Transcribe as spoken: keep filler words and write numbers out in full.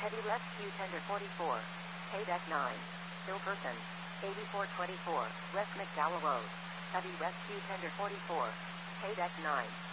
Heavy Rescue Tender forty-four. Pay Deck nine. Still Person. eighty-four twenty-four. West McDowell Road. Heavy Rescue Tender forty-four. Pay Deck nine.